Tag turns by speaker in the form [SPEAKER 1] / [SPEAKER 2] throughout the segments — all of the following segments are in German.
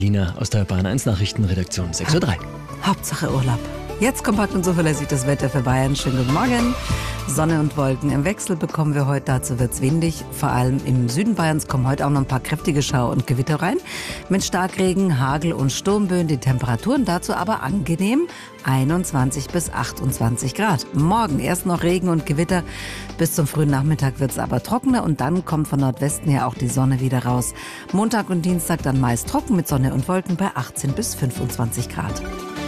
[SPEAKER 1] Lina aus der Bayern 1 Nachrichtenredaktion, 6:03 Uhr.
[SPEAKER 2] Hauptsache Urlaub. Jetzt kompakt und zuverlässig das Wetter für Bayern. Schönen guten Morgen. Sonne und Wolken im Wechsel bekommen wir heute. Dazu wird's windig. Vor allem im Süden Bayerns kommen heute auch noch ein paar kräftige Schauer und Gewitter rein. Mit Starkregen, Hagel und Sturmböen. Die Temperaturen dazu aber angenehm. 21 bis 28 Grad. Morgen erst noch Regen und Gewitter. Bis zum frühen Nachmittag wird's aber trockener und dann kommt von Nordwesten her auch die Sonne wieder raus. Montag und Dienstag dann meist trocken mit Sonne und Wolken bei 18 bis 25 Grad.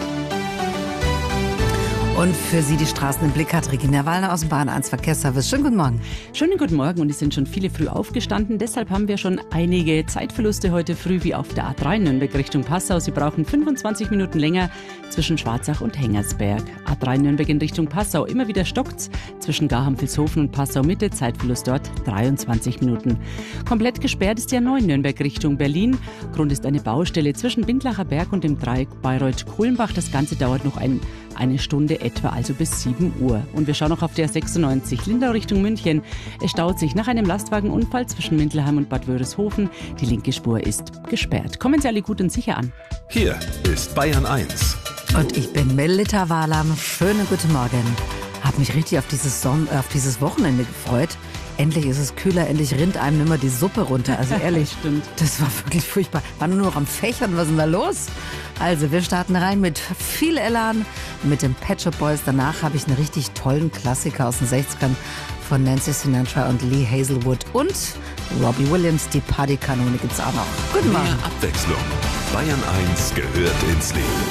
[SPEAKER 2] Und für Sie die Straßen im Blick hat Regina Wallner aus dem Bayern 1 Verkehrsservice. Schönen guten Morgen.
[SPEAKER 3] Schönen guten Morgen, und es sind schon viele früh aufgestanden. Deshalb haben wir schon einige Zeitverluste heute früh, wie auf der A3 Nürnberg Richtung Passau. Sie brauchen 25 Minuten länger zwischen Schwarzach und Hengersberg. A3 Nürnberg in Richtung Passau. Immer wieder stockt's zwischen Garham-Vilshofen und Passau Mitte. Zeitverlust dort 23 Minuten. Komplett gesperrt ist die A9 Nürnberg Richtung Berlin. Grund ist eine Baustelle zwischen Bindlacher Berg und dem Dreieck Bayreuth-Kohlenbach. Das Ganze dauert noch eine Stunde etwa, also bis 7 Uhr. Und wir schauen noch auf der 96 Lindau Richtung München. Es staut sich nach einem Lastwagenunfall zwischen Mindelheim und Bad Wörishofen. Die linke Spur ist gesperrt. Kommen Sie alle gut und sicher an.
[SPEAKER 4] Hier ist Bayern 1.
[SPEAKER 2] Und ich bin Melita Wahlam. Schönen guten Morgen. Hab mich richtig auf dieses Wochenende gefreut. Endlich ist es kühler, endlich rinnt einem nimmer die Suppe runter. Also ehrlich,
[SPEAKER 3] Stimmt.
[SPEAKER 2] Das war wirklich furchtbar. War nur noch am Fächern, was ist denn da los? Also wir starten rein mit viel Elan, mit den Pet Shop Boys. Danach habe ich einen richtig tollen Klassiker aus den 60ern von Nancy Sinatra und Lee Hazelwood. Und Robbie Williams, die Partykanone gibt's auch noch. Guten Morgen.
[SPEAKER 4] Mehr Abwechslung. Bayern 1 gehört ins Leben.